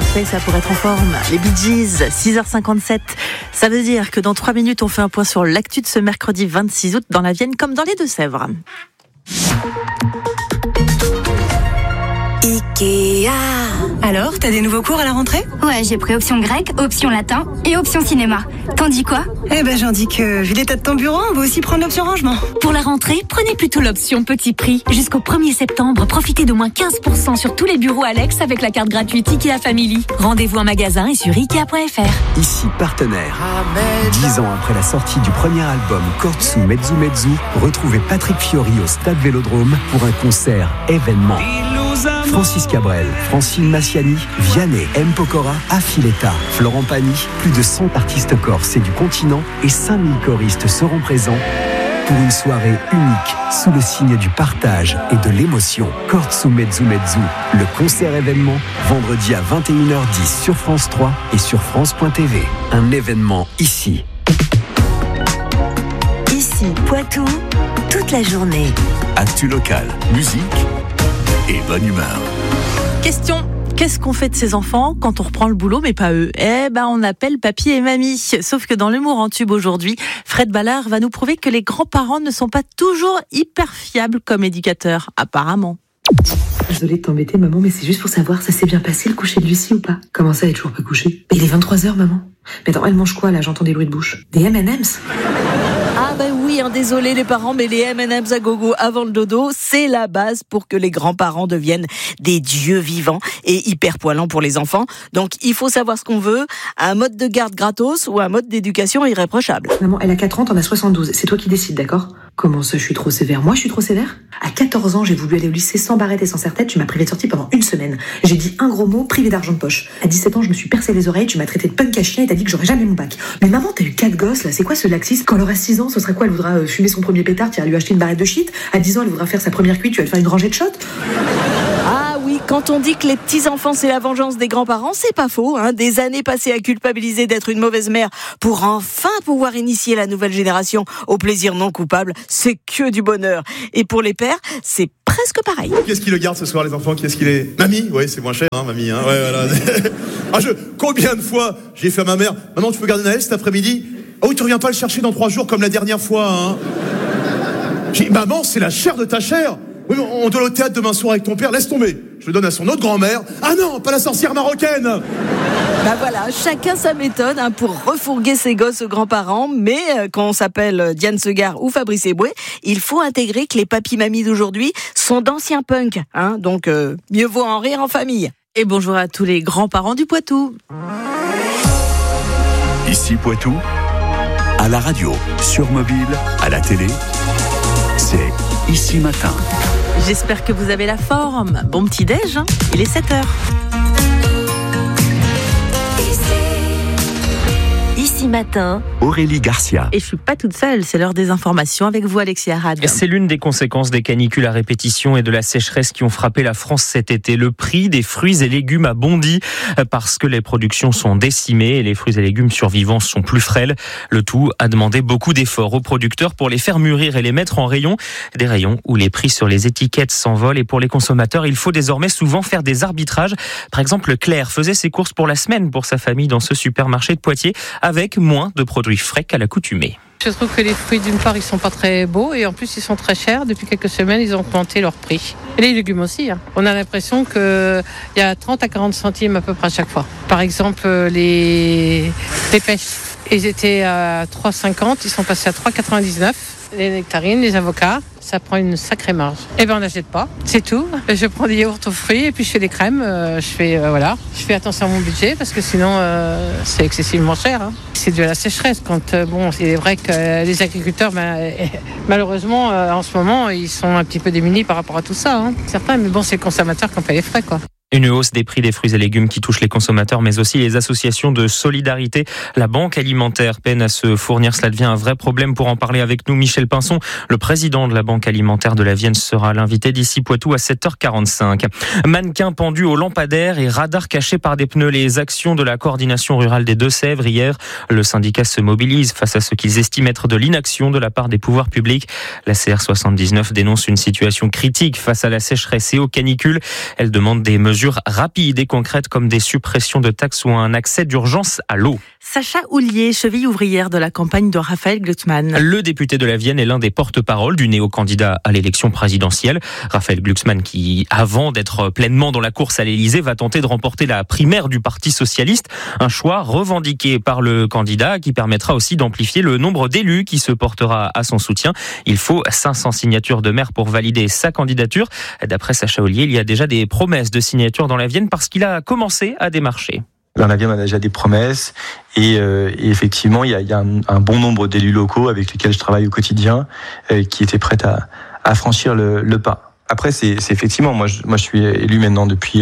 parfait ça pour être en forme. Les Bee Gees, 6h57. Ça veut dire que dans 3 minutes, on fait un point sur l'actu de ce mercredi 26 août dans la Vienne comme dans les Deux-Sèvres. Ikea. Alors, t'as des nouveaux cours à la rentrée ? Ouais, j'ai pris option grec, option latin et option cinéma. T'en dis quoi ? Eh ben, j'en dis que, vu l'état de ton bureau, on va aussi prendre l'option rangement. Pour la rentrée, prenez plutôt l'option petit prix. Jusqu'au 1er septembre, profitez d'au moins 15% sur tous les bureaux Alex avec la carte gratuite Ikea Family. Rendez-vous en magasin et sur Ikea.fr. Ici partenaire. 10 ans après la sortie du premier album Kortsu Mezzu Mezzu, retrouvez Patrick Fiori au Stade Vélodrome pour un concert événement. Francis Cabrel, Francine Massiani, Vianney, M. Pokora, Affiletta, Florent Pagny, plus de 100 artistes corses et du continent et 5000 choristes seront présents pour une soirée unique sous le signe du partage et de l'émotion. Kortsu Mezzu Mezzu, le concert événement, vendredi à 21h10 sur France 3 et sur France.tv. Un événement ici. Ici, Poitou, toute la journée. Actu locale, musique et bonne humeur. Question, qu'est-ce qu'on fait de ses enfants quand on reprend le boulot mais pas eux ? On appelle papy et mamie. Sauf que dans l'humour en tube aujourd'hui, Fred Ballard va nous prouver que les grands-parents ne sont pas toujours hyper fiables comme éducateurs, apparemment. Désolée de t'embêter, maman, mais c'est juste pour savoir, ça s'est bien passé le coucher de Lucie ou pas ? Comment ça, elle est toujours pas couchée ? Il est 23h, maman. Mais attends, elle mange quoi là ? J'entends des bruits de bouche. Des M&M's ? Ah ben oui, désolé les parents, mais les M&M's à gogo avant le dodo, c'est la base pour que les grands-parents deviennent des dieux vivants et hyper poilants pour les enfants. Donc il faut savoir ce qu'on veut, un mode de garde gratos ou un mode d'éducation irréprochable. Maman, elle a 4 ans, t'en as 72, c'est toi qui décides, d'accord ? Comment ça, je suis trop sévère ? Moi, je suis trop sévère ? À 14 ans, j'ai voulu aller au lycée sans barrette et sans serre-tête, tu m'as privé de sortie pendant 1 semaine. J'ai dit un gros mot, privé d'argent de poche. À 17 ans, je me suis percé les oreilles, tu m'as traité de punk à chien et t'as dit que j'aurais jamais mon bac. Mais maman, t'as eu 4 gosses, là, c'est quoi ce laxisme ? Quand elle aura 6 ans, ce sera quoi ? Elle voudra fumer son premier pétard, tu vas lui acheter une barrette de shit. À 10 ans, elle voudra faire sa première cuite, tu vas lui faire une rangée de shots. Ah oui, quand on dit que les petits-enfants c'est la vengeance des grands-parents, c'est pas faux, hein. Des années passées à culpabiliser d'être une mauvaise mère pour enfin pouvoir initier la nouvelle génération au plaisir non coupable, c'est que du bonheur. Et pour les pères, c'est presque pareil. Qui est-ce qui le garde ce soir, les enfants ? Qui est-ce qui les... Mamie ? Oui, c'est moins cher, hein, mamie. Hein. Ouais, voilà. Combien de fois j'ai fait à ma mère, maman, tu peux garder Naël cet après-midi ? Ah oui, tu reviens pas le chercher dans 3 jours comme la dernière fois, hein. J'ai dit, maman, c'est la chair de ta chair. Oui, mais on doit aller au théâtre demain soir avec ton père, laisse tomber. Je le donne à son autre grand-mère. Ah non, pas la sorcière marocaine. Bah voilà, chacun sa méthode pour refourguer ses gosses aux grands-parents, mais quand on s'appelle Diane Segar ou Fabrice Eboué, il faut intégrer que les papis-mamies d'aujourd'hui sont d'anciens punks, hein, donc mieux vaut en rire en famille. Et bonjour à tous les grands-parents du Poitou. Ici Poitou, à la radio, sur mobile, à la télé, c'est Ici Matin. J'espère que vous avez la forme. Bon petit déj, hein, il est 7h. Ici Matin, Aurélie Garcia. Et je suis pas toute seule, c'est l'heure des informations avec vous Alexis Arad. C'est l'une des conséquences des canicules à répétition et de la sécheresse qui ont frappé la France cet été. Le prix des fruits et légumes a bondi parce que les productions sont décimées et les fruits et légumes survivants sont plus frêles. Le tout a demandé beaucoup d'efforts aux producteurs pour les faire mûrir et les mettre en rayon. Des rayons où les prix sur les étiquettes s'envolent et pour les consommateurs, il faut désormais souvent faire des arbitrages. Par exemple, Claire faisait ses courses pour la semaine pour sa famille dans ce supermarché de Poitiers avec moins de produits frais qu'à l'accoutumée. Je trouve que les fruits, d'une part, ils sont pas très beaux et en plus, ils sont très chers. Depuis quelques semaines, ils ont augmenté leur prix. Et les légumes aussi. Hein. On a l'impression qu'il y a 30 à 40 centimes à peu près à chaque fois. Par exemple, les pêches, ils étaient à 3,50, ils sont passés à 3,99. Les nectarines, les avocats, ça prend une sacrée marge. Eh ben on n'achète pas, c'est tout. Je prends des yaourts aux fruits et puis je fais des crèmes. Je fais attention à mon budget parce que sinon c'est excessivement cher. Hein. C'est dû à la sécheresse. Quand c'est vrai que les agriculteurs, malheureusement en ce moment, ils sont un petit peu démunis par rapport à tout ça. Hein. Certains, mais bon, c'est le consommateur qui en paie les frais, quoi. Une hausse des prix des fruits et légumes qui touche les consommateurs, mais aussi les associations de solidarité. La Banque alimentaire peine à se fournir. Cela devient un vrai problème. Pour en parler avec nous, Michel Pinson, le président de la Banque alimentaire de la Vienne, sera l'invité d'Ici Poitou à 7h45. Mannequins pendus au lampadaire et radars cachés par des pneus. Les actions de la coordination rurale des Deux-Sèvres hier. Le syndicat se mobilise face à ce qu'ils estiment être de l'inaction de la part des pouvoirs publics. La CR79 dénonce une situation critique face à la sécheresse et aux canicules. Elle demande des mesures mesures rapides et concrètes comme des suppressions de taxes ou un accès d'urgence à l'eau. Sacha Houlier, cheville ouvrière de la campagne de Raphaël Glucksmann. Le député de la Vienne est l'un des porte-parole du néo-candidat à l'élection présidentielle. Raphaël Glucksmann qui, avant d'être pleinement dans la course à l'Élysée, va tenter de remporter la primaire du Parti socialiste. Un choix revendiqué par le candidat qui permettra aussi d'amplifier le nombre d'élus qui se portera à son soutien. Il faut 500 signatures de maires pour valider sa candidature. D'après Sacha Houlier, il y a déjà des promesses de signatures dans la Vienne parce qu'il a commencé à démarcher. Dans la Vienne, on a déjà des promesses et effectivement, il y a un bon nombre d'élus locaux avec lesquels je travaille au quotidien qui étaient prêts à franchir le pas. Après, c'est effectivement, moi je suis élu maintenant depuis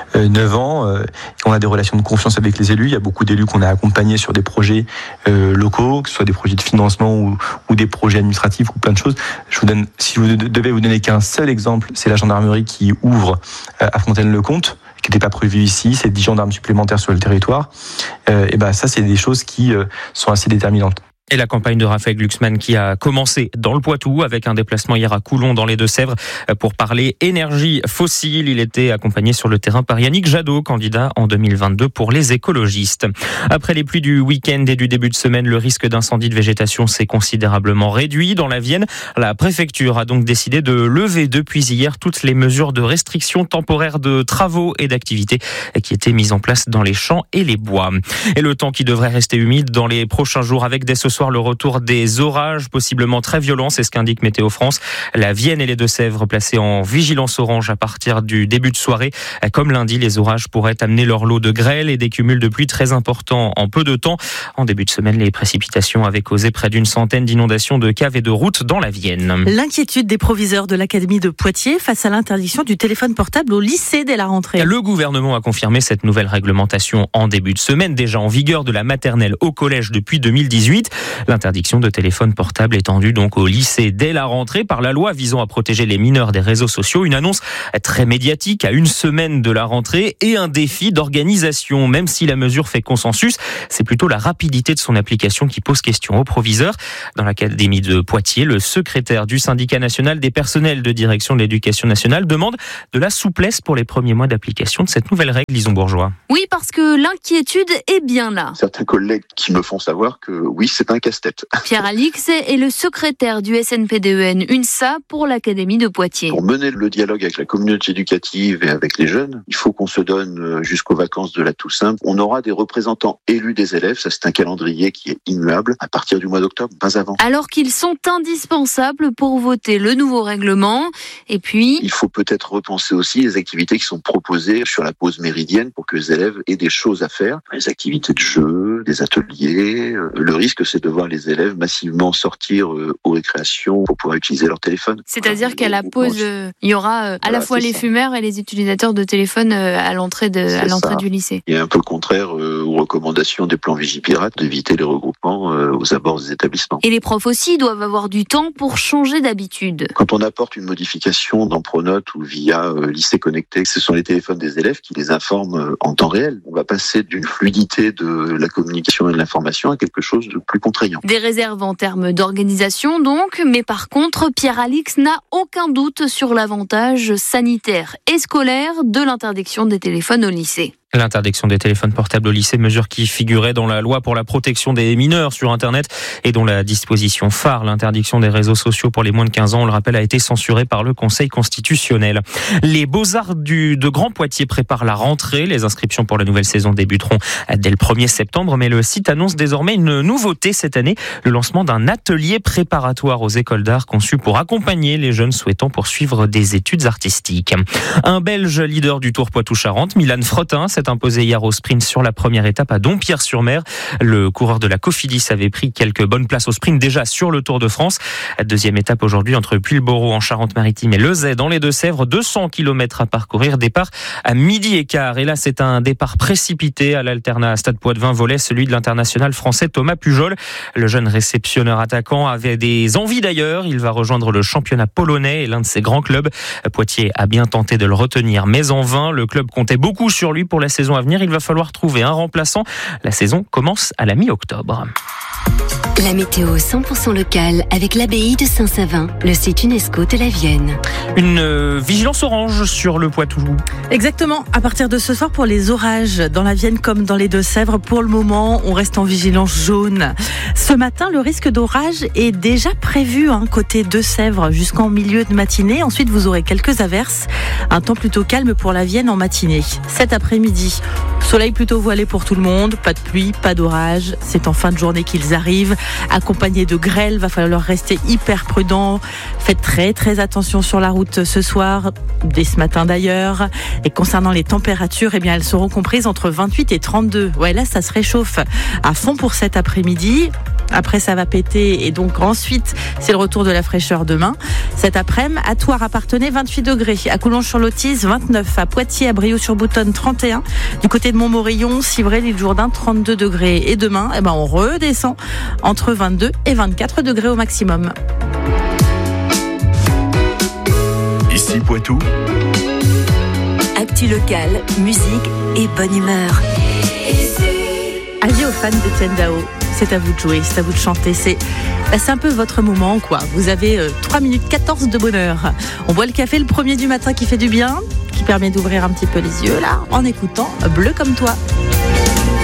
9 ans. On a des relations de confiance avec les élus. Il y a beaucoup d'élus qu'on a accompagnés sur des projets locaux, que ce soit des projets de financement ou des projets administratifs ou plein de choses. Si je devais vous donner qu'un seul exemple, c'est la gendarmerie qui ouvre à Fontaine-le-Comte, qui n'était pas prévu ici. C'est 10 gendarmes supplémentaires sur le territoire. Et ben ça, c'est des choses qui sont assez déterminantes. Et la campagne de Raphaël Glucksmann qui a commencé dans le Poitou avec un déplacement hier à Coulon dans les Deux-Sèvres pour parler énergie fossile. Il était accompagné sur le terrain par Yannick Jadot, candidat en 2022 pour les écologistes. Après les pluies du week-end et du début de semaine, le risque d'incendie de végétation s'est considérablement réduit dans la Vienne. La préfecture a donc décidé de lever depuis hier toutes les mesures de restriction temporaire de travaux et d'activités qui étaient mises en place dans les champs et les bois. Et le temps qui devrait rester humide dans les prochains jours avec dès ce soir le retour des orages, possiblement très violents, c'est ce qu'indique Météo France. La Vienne et les Deux-Sèvres placés en vigilance orange à partir du début de soirée. Comme lundi, les orages pourraient amener leur lot de grêle et des cumuls de pluie très importants en peu de temps. En début de semaine, les précipitations avaient causé près d'une centaine d'inondations de caves et de routes dans la Vienne. L'inquiétude des proviseurs de l'Académie de Poitiers face à l'interdiction du téléphone portable au lycée dès la rentrée. Le gouvernement a confirmé cette nouvelle réglementation en début de semaine, déjà en vigueur de la maternelle au collège depuis 2018. L'interdiction de téléphone portable étendue donc au lycée dès la rentrée par la loi visant à protéger les mineurs des réseaux sociaux. Une annonce très médiatique à une semaine de la rentrée et un défi d'organisation. Même si la mesure fait consensus, c'est plutôt la rapidité de son application qui pose question aux proviseurs. Dans l'Académie de Poitiers, le secrétaire du syndicat national des personnels de direction de l'éducation nationale demande de la souplesse pour les premiers mois d'application de cette nouvelle règle. Lison Bourgeois. Oui, parce que l'inquiétude est bien là. Certains collègues qui me font savoir que oui, c'est un casse-tête. Pierre Alix est le secrétaire du SNPDEN UNSA pour l'Académie de Poitiers. Pour mener le dialogue avec la communauté éducative et avec les jeunes, il faut qu'on se donne jusqu'aux vacances de la Toussaint. On aura des représentants élus des élèves, ça c'est un calendrier qui est immuable à partir du mois d'octobre, pas avant. Alors qu'ils sont indispensables pour voter le nouveau règlement. Et puis, il faut peut-être repenser aussi les activités qui sont proposées sur la pause méridienne pour que les élèves aient des choses à faire. Les activités de jeu, des ateliers. Le risque, c'est de voir les élèves massivement sortir aux récréations pour pouvoir utiliser leur téléphone. C'est-à-dire qu'à la pause, il y aura à la fois les fumeurs et les utilisateurs de téléphone à l'entrée du lycée. Il y a un peu le contraire aux recommandations des plans Vigipirate d'éviter les regroupements aux abords des établissements. Et les profs aussi doivent avoir du temps pour changer d'habitude. Quand on apporte une modification dans Pronote ou via Lycée Connecté, ce sont les téléphones des élèves qui les informent en temps réel. On va passer d'une fluidité de la communication et de l'information à quelque chose de plus contraignant. Des réserves en termes d'organisation donc, mais par contre, Pierre Alix n'a aucun doute sur l'avantage sanitaire et scolaire de l'interdiction des téléphones au lycée. L'interdiction des téléphones portables au lycée, mesure qui figurait dans la loi pour la protection des mineurs sur Internet et dont la disposition phare, l'interdiction des réseaux sociaux pour les moins de 15 ans, on le rappelle, a été censurée par le Conseil constitutionnel. Les Beaux-Arts de Grand Poitiers préparent la rentrée. Les inscriptions pour la nouvelle saison débuteront dès le 1er septembre, mais le site annonce désormais une nouveauté cette année, le lancement d'un atelier préparatoire aux écoles d'art conçu pour accompagner les jeunes souhaitant poursuivre des études artistiques. Un Belge leader du Tour Poitou-Charentes, Milan Frottin, s'est imposé hier au sprint sur la première étape à Dompierre-sur-Mer. Le coureur de la Cofidis avait pris quelques bonnes places au sprint déjà sur le Tour de France. Deuxième étape aujourd'hui entre Puyllboro en Charente-Maritime et Lezay dans les Deux-Sèvres. 200 km à parcourir, départ à 12h15. Et là, c'est un départ précipité à l'Alternat Stade Poitvin volet, celui de l'international français Thomas Pujol. Le jeune réceptionneur attaquant avait des envies d'ailleurs. Il va rejoindre le championnat polonais et l'un de ses grands clubs. Poitiers a bien tenté de le retenir, mais en vain. Le club comptait beaucoup sur lui pour la saison à venir. Il va falloir trouver un remplaçant. La saison commence à la mi-octobre. La météo 100% locale avec l'abbaye de Saint-Savin, le site UNESCO de la Vienne. Une vigilance orange sur le Poitou. Exactement, à partir de ce soir pour les orages dans la Vienne comme dans les Deux-Sèvres. Pour le moment, on reste en vigilance jaune. Ce matin, le risque d'orage est déjà prévu côté Deux-Sèvres jusqu'en milieu de matinée. Ensuite, vous aurez quelques averses. Un temps plutôt calme pour la Vienne en matinée. Cet après-midi, soleil plutôt voilé pour tout le monde. Pas de pluie, pas d'orage. C'est en fin de journée qu'ils arrivent. Accompagnés de grêle, va falloir rester hyper prudent. Faites très très attention sur la route ce soir, dès ce matin d'ailleurs. Et concernant les températures, elles seront comprises entre 28 et 32. Ouais, là ça se réchauffe à fond pour cet après-midi. Après ça va péter et donc ensuite c'est le retour de la fraîcheur demain. Cet après-midi, à Thouars à Parthenay 28 degrés, à Coulonges-sur-Lotize 29, à Poitiers, à Brioude-sur-Boutonne 31, du côté de Montmorillon, Civray, l'île Jourdain 32 degrés. Et demain, on redescend entre 22 et 24 degrés au maximum. Ici Poitou. Actu locale, musique et bonne humeur. Avis aux fans d'Etienne Dao. C'est à vous de jouer, c'est à vous de chanter. C'est un peu votre moment, quoi. Vous avez 3 minutes 14 de bonheur. On boit le café le premier du matin qui fait du bien, qui permet d'ouvrir un petit peu les yeux, là, en écoutant Bleu comme toi.